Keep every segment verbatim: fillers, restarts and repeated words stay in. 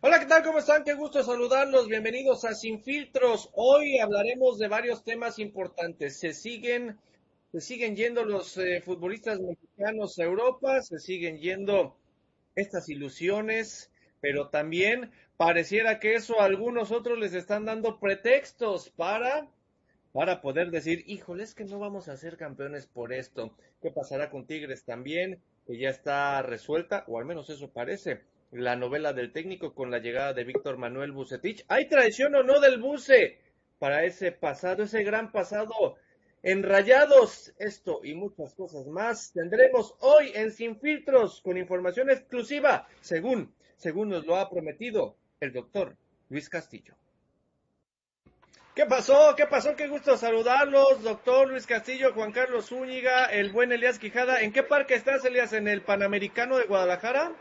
Hola, ¿qué tal? ¿Cómo están? Qué gusto saludarlos. Bienvenidos a Sin Filtros. Hoy hablaremos de varios temas importantes. Se siguen, se siguen yendo los eh, futbolistas mexicanos a Europa, se siguen yendo estas ilusiones, pero también pareciera que eso a algunos otros les están dando pretextos para, para poder decir, híjole, es que no vamos a ser campeones por esto. ¿Qué pasará con Tigres también? Que ya está resuelta, o al menos eso parece, la novela del técnico con la llegada de Víctor Manuel Bucetich. ¿Hay traición o no del Buce para ese pasado, ese gran pasado en Rayados? Esto y muchas cosas más tendremos hoy en Sin Filtros con información exclusiva, según, según nos lo ha prometido el doctor Luis Castillo. ¿Qué pasó? ¿Qué pasó? Qué gusto saludarlos, doctor Luis Castillo, Juan Carlos Zúñiga, el buen Elías Quijada. ¿En qué parque estás, Elías? ¿En el Panamericano de Guadalajara?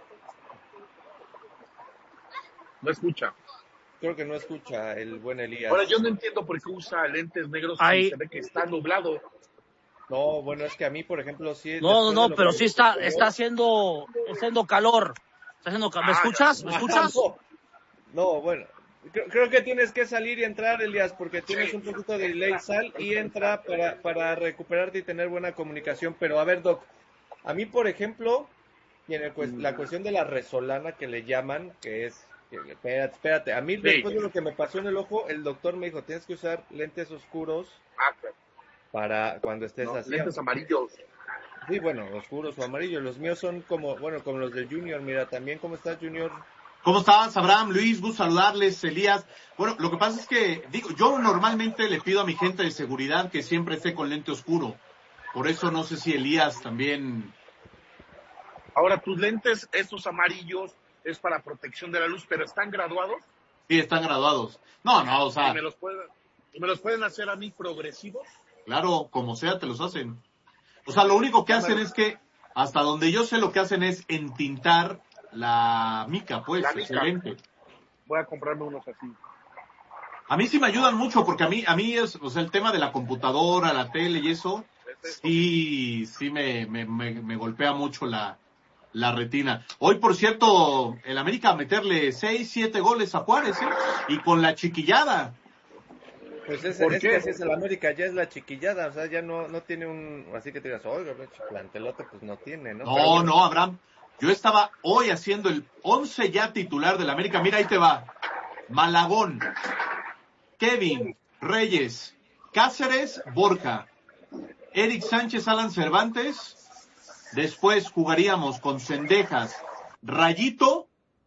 No escucha. Creo que no escucha el buen Elías. Ahora, yo no entiendo por qué usa lentes negros Ay. y se ve que está nublado. No, bueno, es que a mí, por ejemplo, sí... No, no, no, pero que... sí está, está haciendo, está haciendo calor. Está haciendo calor. ¿Me escuchas? ¿Me escuchas? No, no, bueno, creo, creo que tienes que salir y entrar, Elías, porque tienes un poquito de delay. Sal y entra para, para recuperarte y tener buena comunicación. Pero a ver, Doc, a mí, por ejemplo, y en el, la cuestión de la resolana que le llaman, que es... Espérate, espérate, a mí Sí. después de lo que me pasó en el ojo, el doctor me dijo, tienes que usar lentes oscuros Ah, claro. para cuando estés No, así. lentes amarillos. Sí, bueno, oscuros o amarillos. Los míos son como, bueno, como los del Junior. Mira, también, ¿cómo estás, Junior? ¿Cómo estás, Abraham, Luis? Gusto saludarles, Elías. Bueno, lo que pasa es que, digo, yo normalmente le pido a mi gente de seguridad que siempre esté con lente oscuro. Por eso no sé si Elías también... Ahora, tus lentes, estos amarillos, es para protección de la luz, pero ¿están graduados? Sí, están graduados. No, no, o sea... ¿Y me los pueden, y me los pueden hacer a mí progresivos? Claro, como sea, te los hacen. O sea, lo único que hacen es que, hasta donde yo sé, lo que hacen es entintar la mica, pues, La mica. excelente. Voy a comprarme unos así. A mí sí me ayudan mucho, porque a mí, a mí es, o sea, el tema de la computadora, la tele y eso, ¿Es eso? sí, sí me, me, me, me golpea mucho la, la retina. Hoy, por cierto, el América a meterle seis, siete goles a Juárez, ¿eh? Y con la chiquillada. Pues es, ¿Por es qué? que así es el América, ya es la chiquillada, o sea, ya no, no tiene un, así que te digas, oiga, plantelote, pues no tiene, ¿no? No, Pero bueno, no, Abraham. Yo estaba hoy haciendo el once ya titular del América. Mira, ahí te va. Malagón, Kevin, Reyes, Cáceres, Borja, Eric Sánchez, Alan Cervantes. Después jugaríamos con Cendejas, Rayito,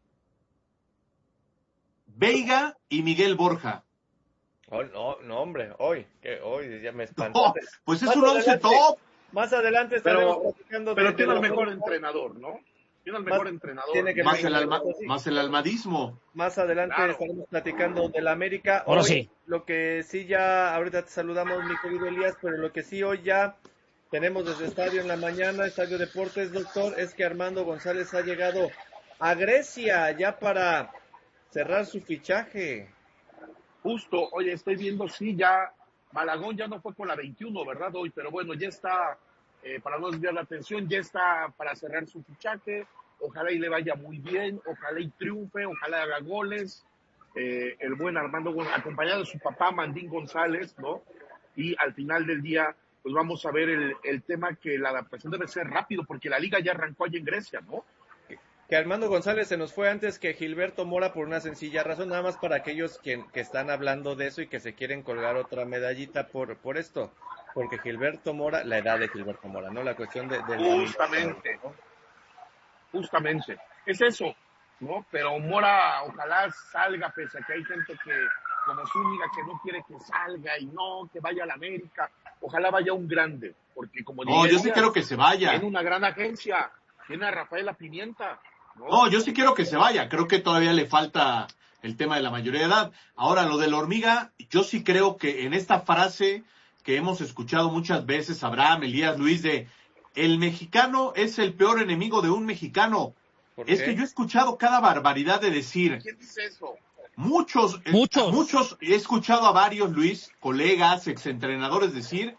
Veiga y Miguel Borja. oh, no, no, hombre, hoy, que hoy ya me No, espantaste. pues es Más un once adelante, top. Más adelante estaremos Pero, platicando de, pero de tiene al lo- mejor entrenador, ¿no? Tiene al mejor Más- entrenador. tiene que Más ver- el, alma, sí. más el almadismo. Más adelante Claro. estaremos platicando del América. Ahora Hoy, sí. Lo que sí ya, ahorita te saludamos, mi querido Elías, pero lo que sí hoy ya tenemos desde Estadio en la mañana, Estadio Deportes, doctor, es que Armando González ha llegado a Grecia ya para cerrar su fichaje. Justo, oye, estoy viendo, sí, ya Malagón ya no fue con la veintiuno, ¿verdad? Hoy, pero bueno, ya está, eh, para no desviar la atención, ya está para cerrar su fichaje. Ojalá y le vaya muy bien, ojalá y triunfe, ojalá haga goles. Eh, el buen Armando, Gon- acompañado de su papá Mandín González, ¿no? Y al final del día, pues vamos a ver el, el tema que la adaptación debe ser rápido, porque la liga ya arrancó allá en Grecia, ¿no? Que Armando González se nos fue antes que Gilberto Mora por una sencilla razón, nada más para aquellos que, que están hablando de eso y que se quieren colgar otra medallita por, por esto. Porque Gilberto Mora, la edad de Gilberto Mora, ¿no? La cuestión de... de Justamente, justamente. Es eso, ¿no? Pero Mora, ojalá salga, pese a que hay gente que, como Zúñiga, que no quiere que salga y no, que vaya a la América. Ojalá vaya un grande, porque como No, yo sí Elías, quiero que se vaya. tiene una gran agencia, tiene a Rafaela Pimienta, ¿no? No, yo sí quiero que se vaya. Creo que todavía le falta el tema de la mayoría de edad. Ahora, lo de la hormiga, yo sí creo que en esta frase que hemos escuchado muchas veces, Abraham, Elías, Luis, de el mexicano es el peor enemigo de un mexicano. ¿Por Es qué? que yo he escuchado cada barbaridad de decir, ¿Quién dice eso? muchos, eh, Muchos. muchos, he escuchado a varios, Luis, colegas, exentrenadores decir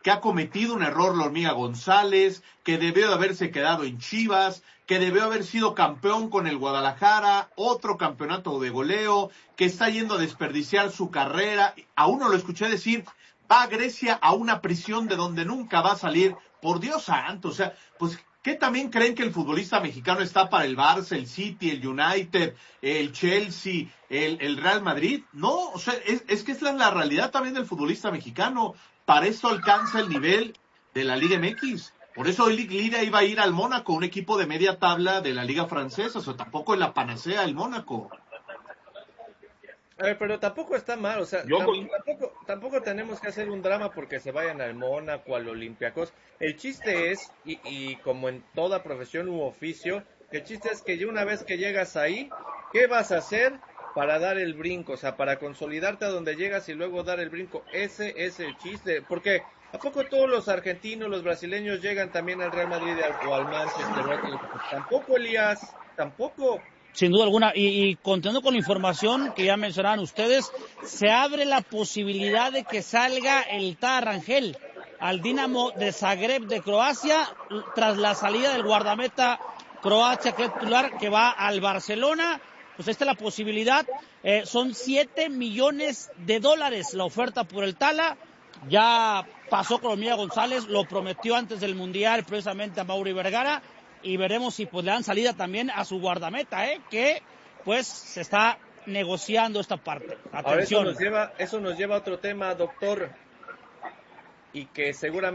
que ha cometido un error la Hormiga González, que debió de haberse quedado en Chivas, que debió haber sido campeón con el Guadalajara, otro campeonato de goleo, que está yendo a desperdiciar su carrera. A uno lo escuché decir, va a Grecia a una prisión de donde nunca va a salir. Por Dios santo, o sea, pues, ¿qué también creen que el futbolista mexicano está para el Barça, el City, el United, el Chelsea, el, el Real Madrid? No, o sea, es, es que esa es la realidad también del futbolista mexicano. Para eso alcanza el nivel de la Liga M X. Por eso hoy Lira iba a ir al Mónaco, un equipo de media tabla de la Liga Francesa. O sea, tampoco es la panacea el Mónaco. A ver, pero tampoco está mal, o sea, Yo tam- con- tampoco, tampoco tenemos que hacer un drama porque se vayan al Mónaco, al Olympiacos. El chiste es, y, y como en toda profesión u oficio, el chiste es que ya una vez que llegas ahí, ¿qué vas a hacer para dar el brinco? O sea, para consolidarte a donde llegas y luego dar el brinco. Ese es el chiste, porque ¿a poco todos los argentinos, los brasileños llegan también al Real Madrid o al Manchester? ¿No? Tampoco, Elías, tampoco. Sin duda alguna, y, y continuando con la información que ya mencionaban ustedes, se abre la posibilidad de que salga el Tata Rangel al Dinamo de Zagreb de Croacia, tras la salida del guardameta Croacia, que es titular, que va al Barcelona. Pues esta es la posibilidad, eh, son siete millones de dólares la oferta por el Tala. Ya pasó con Hormiga González, lo prometió antes del Mundial precisamente a Mauri Vergara, y veremos si pues le dan salida también a su guardameta, ¿eh? Que pues se está negociando esta parte. Ahora eso Atención. nos lleva, eso nos lleva a otro tema, doctor, y que seguramente